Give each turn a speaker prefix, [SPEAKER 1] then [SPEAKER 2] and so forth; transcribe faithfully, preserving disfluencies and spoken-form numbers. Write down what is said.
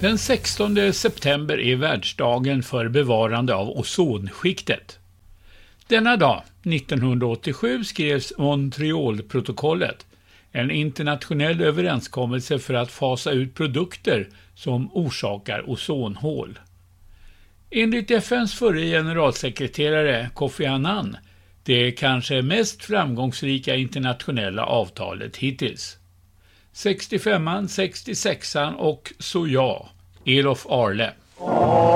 [SPEAKER 1] Den sextonde september är världsdagen för bevarande av ozonskiktet. Denna dag, nittonhundraåttiosju, skrevs Montrealprotokollet, en internationell överenskommelse för att fasa ut produkter som orsakar ozonhål. Enligt F N:s förre generalsekreterare Kofi Annan det kanske mest framgångsrika internationella avtalet hittills. sextiofemman, sextiosexan och så ja, Elof Arle.